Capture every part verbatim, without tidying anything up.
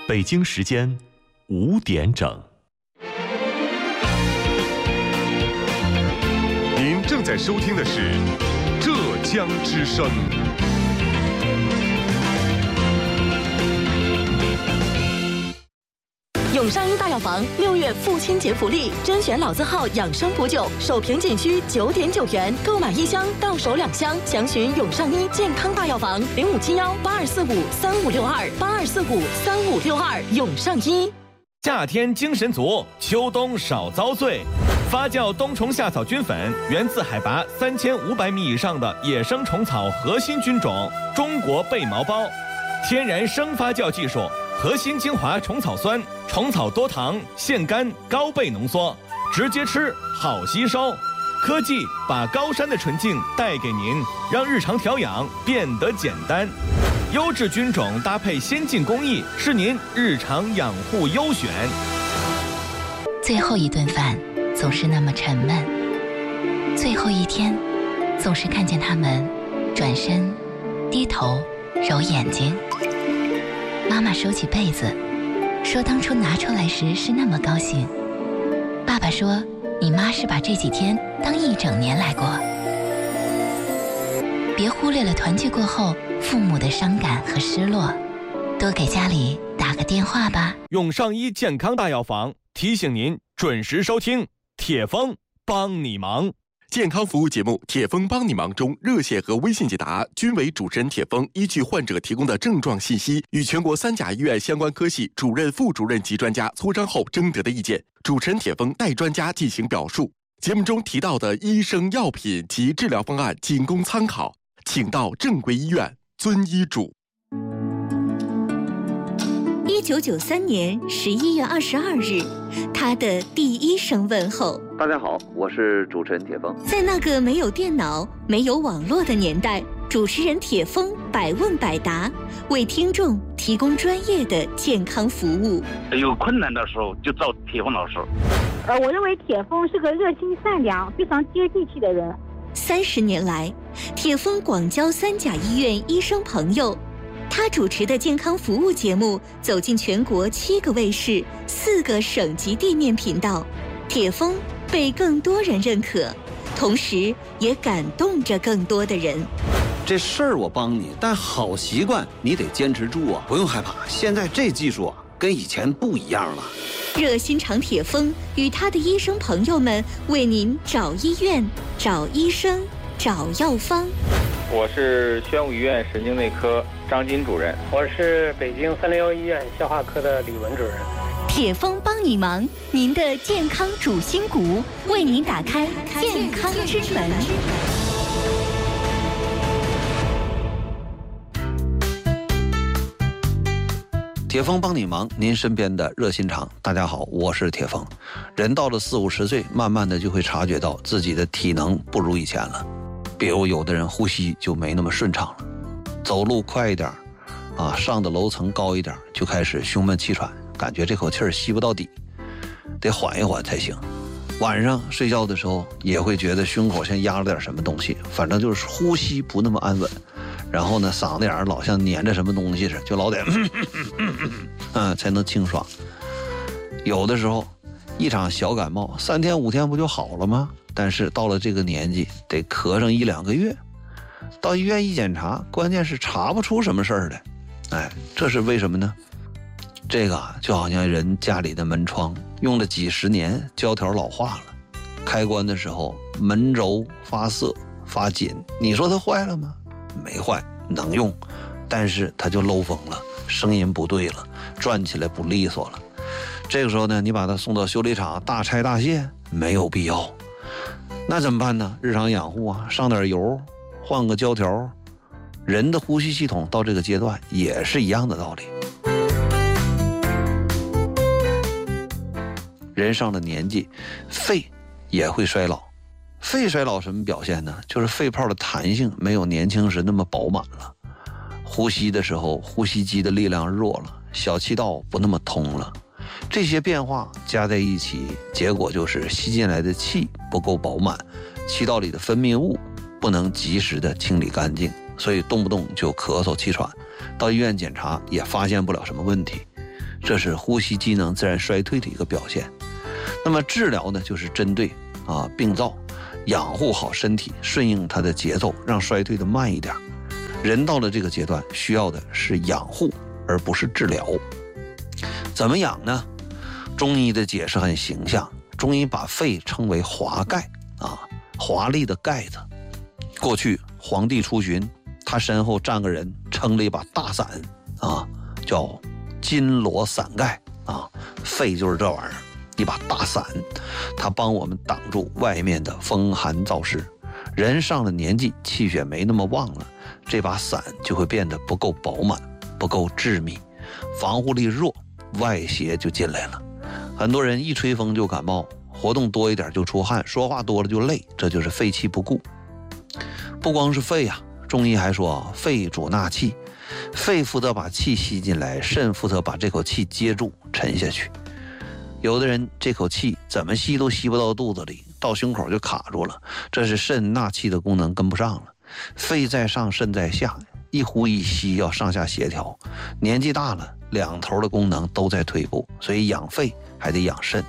北京时间五点整。 您正在收听的是浙江之声。 永上一大药房六月父亲节福利，甄选老字号养生补酒，首瓶仅需九点九元，购买一箱到手两箱。详询永上一健康大药房零五七幺八二四五三五六二八二四五三五六二。永上一。 夏天精神足，秋冬少遭罪。发酵冬虫夏草菌粉源自海拔三千五百米以上的野生虫草核心菌种中国贝毛孢，天然生发酵技术，核心精华虫草酸，虫草多糖，现干高倍浓缩，直接吃好吸收。科技把高山的纯净带给您，让日常调养变得简单。优质菌种搭配先进工艺，是您日常养护优选。 最后一顿饭总是那么沉闷，最后一天总是看见他们转身低头揉眼睛。妈妈收起被子，说当初拿出来时是那么高兴。爸爸说你妈是把这几天当一整年来过。别忽略了团聚过后父母的伤感和失落，多给家里打个电话吧。 永上一健康大药房提醒您准时收听铁峰帮你忙。 健康服务节目《铁峰帮你忙》中，热线和微信解答均为主持人铁峰依据患者提供的症状信息，与全国三甲医院相关科系主任、副主任及专家磋商后征得的意见，主持人铁峰代专家进行表述。节目中提到的医生、药品及治疗方案仅供参考，请到正规医院遵医嘱。 一九九三年十一月二十二日，他的第一声问候。 大家好，我是主持人铁峰。 在那个没有电脑、没有网络的年代，主持人铁峰百问百答，为听众提供专业的健康服务。 有困难的时候就找铁峰老师。 呃，我认为铁峰是个热心善良、非常接地气的人。 三十年来，铁峰广交三甲医院医生朋友。他主持的健康服务节目走进全国七个卫视、四个省级地面频道，铁峰被更多人认可，同时也感动着更多的人。 这事儿我帮你，但好习惯你得坚持住啊！不用害怕，现在这技术啊，跟以前不一样了。 热心肠铁峰与他的医生朋友们为您找医院、找医生、找药方。 我是宣武医院神经内科张金主任， 我是北京三零幺医院消化科的李文主任。 铁峰帮你忙，您的健康主心骨，为您打开健康之门。 铁峰帮你忙，您身边的热心肠。大家好，我是铁峰。人到了四五十岁，慢慢的就会察觉到自己的体能不如以前了。比如有的人呼吸就没那么顺畅了，走路快一点啊，上的楼层高一点就开始胸闷气喘，感觉这口气儿吸不到底，得缓一缓才行。晚上睡觉的时候也会觉得胸口像压了点什么东西，反正就是呼吸不那么安稳，然后呢嗓子眼老像粘着什么东西似的，就老得嗯才能清爽。有的时候一场小感冒三天五天不就好了吗？但是到了这个年纪得咳上一两个月，到医院一检查，关键是查不出什么事儿来。哎，这是为什么呢？这个啊就好像人家里的门窗用了几十年，胶条老化了，开关的时候门轴发涩发紧，你说它坏了吗？没坏，能用，但是它就漏风了，声音不对了，转起来不利索了。这个时候呢，你把它送到修理厂大拆大卸没有必要。那怎么办呢？日常养护啊，上点油，换个胶条。人的呼吸系统到这个阶段也是一样的道理。人上了年纪，肺也会衰老。肺衰老什么表现呢？就是肺泡的弹性没有年轻时那么饱满了，呼吸的时候呼吸机的力量弱了，小气道不那么通了。这些变化加在一起，结果就是吸进来的气不够饱满，气道里的分泌物不能及时的清理干净，所以动不动就咳嗽气喘，到医院检查也发现不了什么问题。 这是呼吸机能自然衰退的一个表现。那么治疗呢，就是针对啊病灶，养护好身体，顺应它的节奏，让衰退的慢一点。人到了这个阶段，需要的是养护，而不是治疗。怎么养呢？中医的解释很形象，中医把肺称为华盖啊，华丽的盖子。过去皇帝出巡，他身后站个人，撑了一把大伞啊，叫金罗伞盖啊，肺就是这玩意儿，一把大伞，它帮我们挡住外面的风寒燥湿。人上了年纪，气血没那么旺了，这把伞就会变得不够饱满，不够致密，防护力弱，外邪就进来了。很多人一吹风就感冒，活动多一点就出汗，说话多了就累，这就是肺气不顾。不光是肺啊，中医还说肺主纳气，肺负责把气吸进来，肾负责把这口气接住沉下去。有的人这口气怎么吸都吸不到肚子里，到胸口就卡住了，这是肾纳气的功能跟不上了。肺在上，肾在下，一呼一吸要上下协调。年纪大了，两头的功能都在退步，所以养肺还得养肾。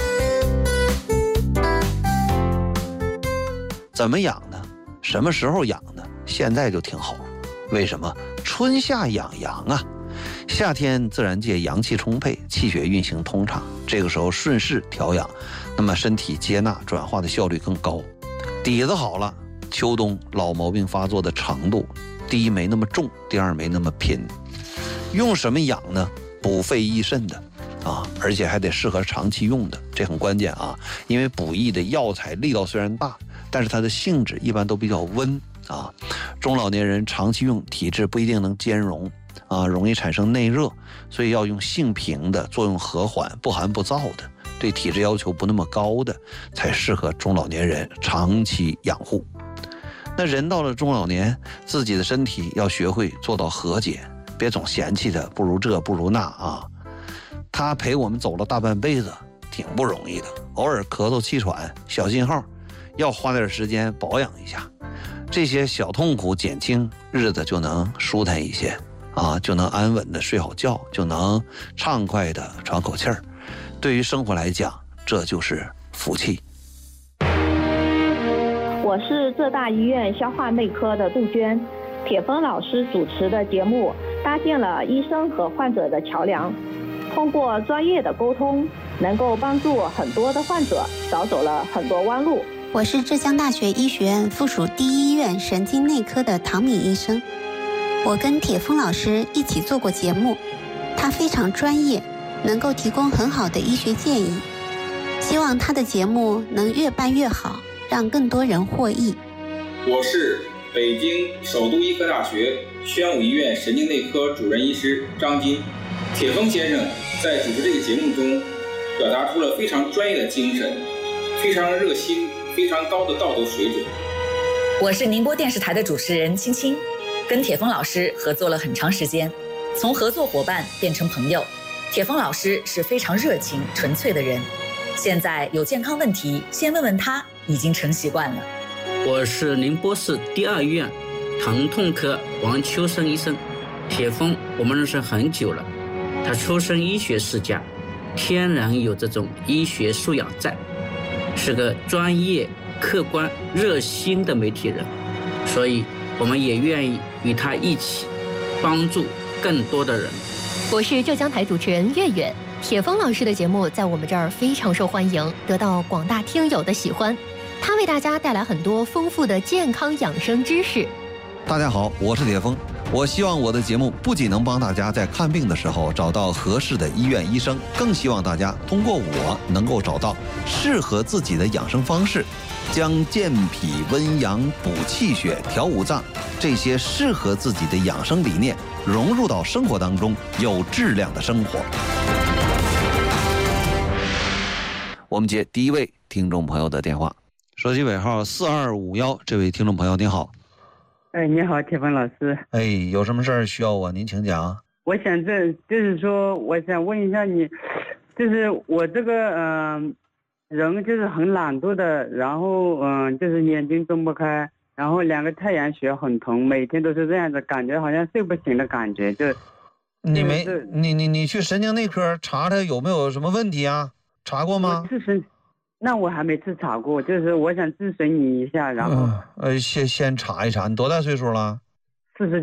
怎么养呢？什么时候养呢？现在就挺好。为什么？春夏养阳啊。夏天自然界阳气充沛，气血运行通畅，这个时候顺势调养，那么身体接纳转化的效率更高。底子好了，秋冬老毛病发作的程度，第一没那么重，第二没那么拼。用什么养呢？补肺益肾的啊，而且还得适合长期用的，这很关键啊。因为补益的药材力道虽然大，但是它的性质一般都比较温啊。中老年人长期用，体质不一定能兼容啊，容易产生内热，所以要用性平的、作用和缓、不寒不燥的，对体质要求不那么高的，才适合中老年人长期养护。那人到了中老年，自己的身体要学会做到和解，别总嫌弃他，不如这不如那啊。他陪我们走了大半辈子，挺不容易的，偶尔咳嗽气喘小信号，要花点时间保养一下，这些小痛苦减轻，日子就能舒坦一些啊，就能安稳的睡好觉，就能畅快的喘口气儿。对于生活来讲，这就是福气。 我是浙大医院消化内科的杜鹃，铁峰老师主持的节目搭建了医生和患者的桥梁，通过专业的沟通，能够帮助很多的患者少走了很多弯路。 我是浙江大学医学院附属第一医院神经内科的唐敏医生，我跟铁峰老师一起做过节目，他非常专业，能够提供很好的医学建议，希望他的节目能越办越好，让更多人获益。 我是北京首都医科大学宣武医院神经内科主任医师张金。铁峰先生在主持这个节目中表达出了非常专业的精神，非常热心，非常高的道德水准。 我是宁波电视台的主持人青青，跟铁峰老师合作了很长时间，从合作伙伴变成朋友。铁峰老师是非常热情纯粹的人，现在有健康问题先问问他已经成习惯了。 我是宁波市第二医院疼痛科王秋生医生。铁峰我们认识很久了，他出身医学世家，天然有这种医学素养在，是个专业、客观、热心的媒体人，所以我们也愿意与他一起帮助更多的人。 我是浙江台主持人月月，铁峰老师的节目在我们这儿非常受欢迎，得到广大听友的喜欢。他为大家带来很多丰富的健康养生知识。 大家好，我是铁峰。我希望我的节目不仅能帮大家在看病的时候找到合适的医院医生，更希望大家通过我能够找到适合自己的养生方式，将健脾温阳、补气血、调五脏这些适合自己的养生理念融入到生活当中，有质量的生活。我们接第一位听众朋友的电话，手机尾号四二五一，这位听众朋友您好。 哎，你好，铁峰老师。 哎，有什么事儿需要我？您请讲。 我想这就是说，我想问一下你，就是我这个嗯、呃、人就是很懒惰的，然后嗯、呃、就是眼睛睁不开，然后两个太阳穴很疼，每天都是这样子，感觉好像睡不醒的感觉，就你没你你你去神经内科查查有没有什么问题啊？查过吗？ 自身，那我还没去查过，就是我想咨询你一下，然后、 嗯、呃先先查一查。你多大岁数了？